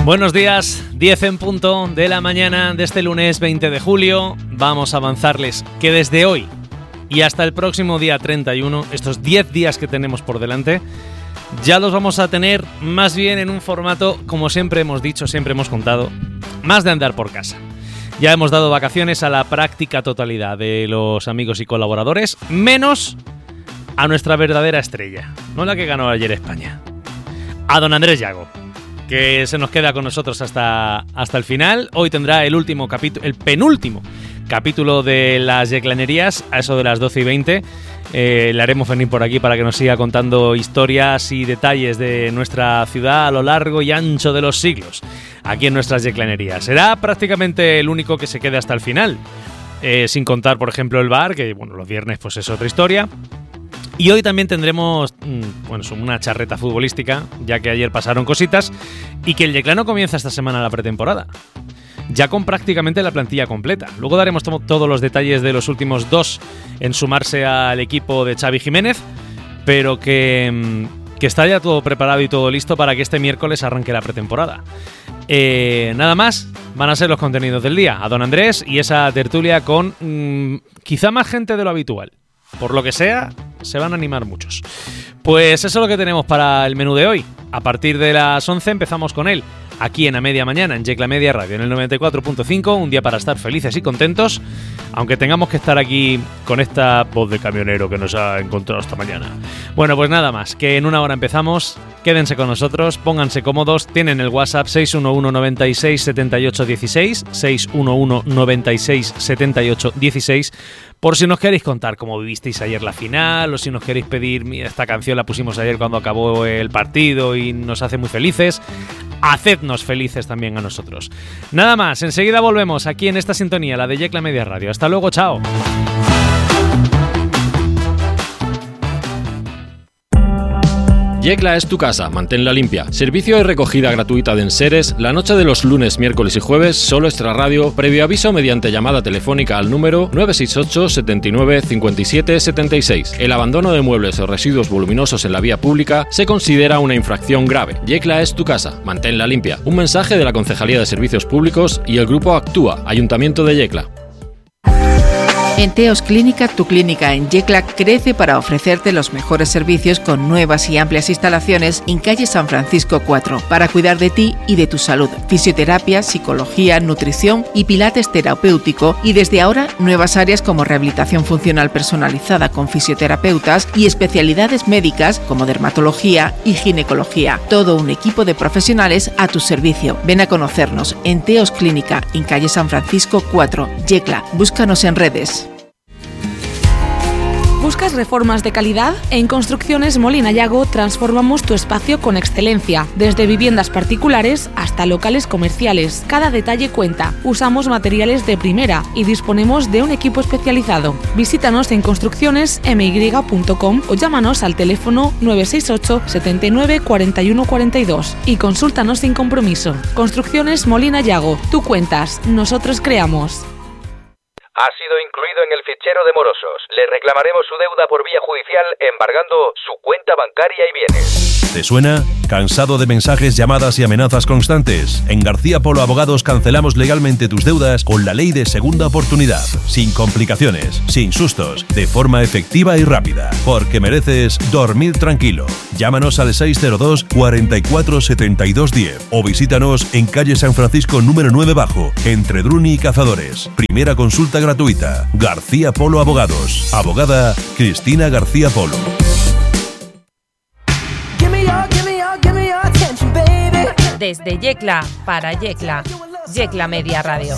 Buenos días, 10 en punto de la mañana de este lunes 20 de julio. Vamos a avanzarles que desde hoy y hasta el próximo día 31, estos 10 días que tenemos por delante, ya los vamos a tener más bien en un formato, como siempre hemos dicho, siempre hemos contado, más de andar por casa. Ya hemos dado vacaciones a la práctica totalidad de los amigos y colaboradores, menos a nuestra verdadera estrella, no la que ganó ayer España, a don Andrés Llago, que se nos queda con nosotros hasta el final. Hoy tendrá el penúltimo capítulo de las Yeclanerías, a eso de las 12:20. Le haremos venir por aquí para que nos siga contando historias y detalles de nuestra ciudad a lo largo y ancho de los siglos, aquí en nuestras Yeclanerías. Será prácticamente el único que se quede hasta el final, sin contar, por ejemplo, el bar, que bueno, los viernes pues es otra historia. Y hoy también tendremos una charreta futbolística, ya que ayer pasaron cositas, y que el Yeclano comienza esta semana la pretemporada, ya con prácticamente la plantilla completa. Luego daremos todos los detalles de los últimos dos en sumarse al equipo de Xavi Jiménez, pero que está ya todo preparado y todo listo para que este miércoles arranque la pretemporada. Nada más, van a ser los contenidos del día, a don Andrés y esa tertulia con quizá más gente de lo habitual. Por lo que sea, se van a animar muchos. Pues eso es lo que tenemos para el menú de hoy. A partir de las 11 empezamos con él, aquí en A Media Mañana, en Yecla Media Radio, en el 94.5, un día para estar felices y contentos, aunque tengamos que estar aquí con esta voz de camionero que nos ha encontrado esta mañana. Bueno, pues nada más, que en una hora empezamos. Quédense con nosotros, pónganse cómodos, tienen el WhatsApp 611 96 78 16, 611 96 78 16, por si nos queréis contar cómo vivisteis ayer la final, o si nos queréis pedir, mira, esta canción la pusimos ayer cuando acabó el partido y nos hace muy felices. Hacednos felices también a nosotros. Nada más, enseguida volvemos aquí en esta sintonía, la de Yecla Media Radio. Hasta luego, chao. Yecla es tu casa, manténla limpia. Servicio de recogida gratuita de enseres la noche de los lunes, miércoles y jueves, solo Extra Radio, previo aviso mediante llamada telefónica al número 968 79 57 76. El abandono de muebles o residuos voluminosos en la vía pública se considera una infracción grave. Yecla es tu casa, manténla limpia. Un mensaje de la Concejalía de Servicios Públicos y el Grupo Actúa, Ayuntamiento de Yecla. En Teos Clínica, tu clínica en Yecla crece para ofrecerte los mejores servicios con nuevas y amplias instalaciones en calle San Francisco 4 para cuidar de ti y de tu salud. Fisioterapia, psicología, nutrición y pilates terapéutico, y desde ahora nuevas áreas como rehabilitación funcional personalizada con fisioterapeutas y especialidades médicas como dermatología y ginecología. Todo un equipo de profesionales a tu servicio. Ven a conocernos en Teos Clínica en calle San Francisco 4, Yecla. Búscanos en redes. ¿Buscas reformas de calidad? En Construcciones Molina Llago transformamos tu espacio con excelencia, desde viviendas particulares hasta locales comerciales. Cada detalle cuenta. Usamos materiales de primera y disponemos de un equipo especializado. Visítanos en construccionesmy.com o llámanos al teléfono 968 79 41 42 y consúltanos sin compromiso. Construcciones Molina Llago. Tú cuentas, nosotros creamos. Ha sido incluido en el fichero de morosos. Le reclamaremos su deuda por vía judicial embargando su cuenta bancaria y bienes. ¿Te suena? ¿Cansado de mensajes, llamadas y amenazas constantes? En García Polo Abogados cancelamos legalmente tus deudas con la ley de segunda oportunidad. Sin complicaciones, sin sustos, de forma efectiva y rápida. Porque mereces dormir tranquilo. Llámanos al 602 44 72 10 o visítanos en calle San Francisco número 9 bajo, entre Druni y Cazadores. Primera consulta gratuita. García Polo Abogados. Abogada Cristina García Polo. Desde Yecla para Yecla, Yecla Media Radio.